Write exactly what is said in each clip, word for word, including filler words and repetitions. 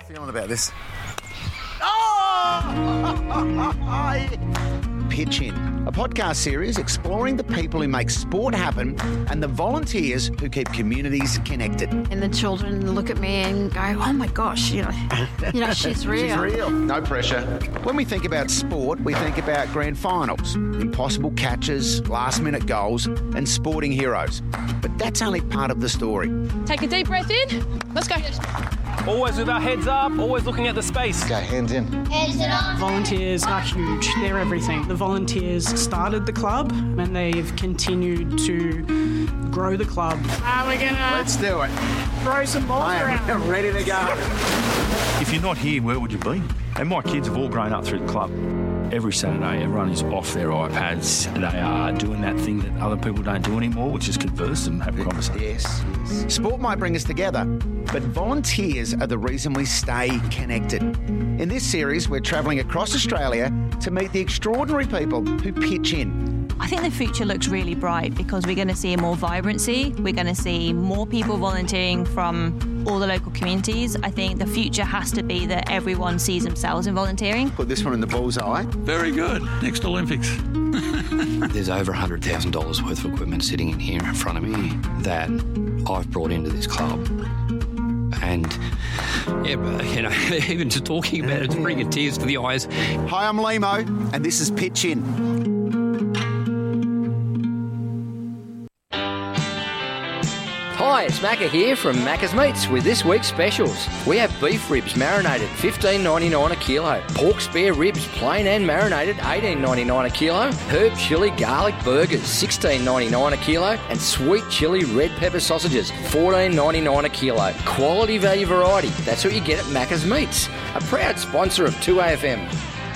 feeling about this? Oh! Pitch In, a podcast series exploring the people who make sport happen and the volunteers who keep communities connected. And the children look at me and go, oh my gosh, you know, you know, she's real. She's real. No pressure. When we think about sport, we think about grand finals, impossible catches, last-minute goals and sporting heroes. But that's only part of the story. Take a deep breath in. Let's go. Always with our heads up, always looking at the space. Go, hands in. Hands it on. Volunteers are huge. They're everything. The volunteers started the club and they've continued to grow the club. Are we going to Let's do it. throw some balls I around? am ready to go. If you're not here, where would you be? And my kids have all grown up through the club. Every Saturday, everyone is off their iPads. They are doing that thing that other people don't do anymore, which is converse and have a conversation. Yes, yes. Sport might bring us together, but volunteers are the reason we stay connected. In this series, we're travelling across Australia to meet the extraordinary people who pitch in. I think the future looks really bright because we're going to see more vibrancy. We're going to see more people volunteering from all the local communities. I think the future has to be that everyone sees themselves in volunteering. Put this one in the bullseye. Very good. Next Olympics. There's over one hundred thousand dollars worth of equipment sitting in here in front of me that I've brought into this club. And, yeah, but, you know, even just talking about it, it's bringing tears to the eyes. Hi, I'm Limo, and this is Pitch In. Hi, it's Macca here from Macca's Meats with this week's specials. We have beef ribs marinated, fifteen ninety-nine a kilo. Pork spare ribs, plain and marinated, eighteen ninety-nine a kilo. Herb chili garlic burgers, sixteen ninety-nine a kilo. And sweet chili red pepper sausages, fourteen ninety-nine a kilo. Quality value variety, that's what you get at Macca's Meats. A proud sponsor of two A F M.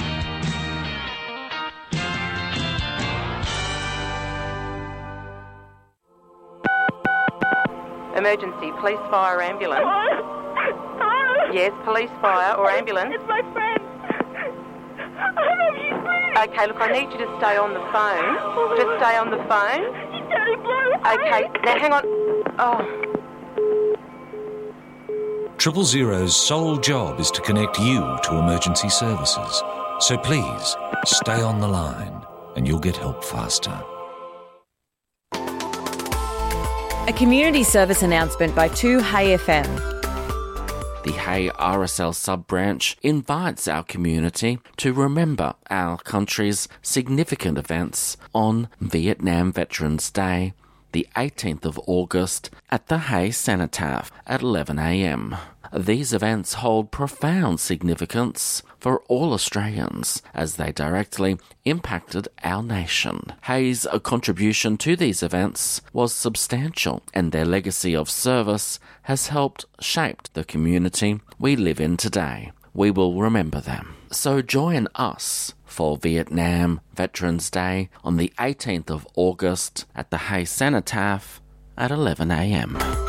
Emergency, police, fire, ambulance. Hello? Hello? Yes, police, fire or ambulance. It's my friend. I love you, please. Okay, look, I need you to stay on the phone. Just stay on the phone. He's Daddy Blue. Okay, now hang on. Oh. Triple Zero's sole job is to connect you to emergency services. So please, stay on the line and you'll get help faster. A community service announcement by two Hay F M. The Hay R S L sub-branch invites our community to remember our country's significant events on Vietnam Veterans Day, the eighteenth of August, at the Hay Cenotaph at eleven a m. These events hold profound significance for all Australians as they directly impacted our nation. Hay's contribution to these events was substantial, and their legacy of service has helped shape the community we live in today. We will remember them. So join us for Vietnam Veterans Day on the eighteenth of August at the Hay Cenotaph at eleven a m.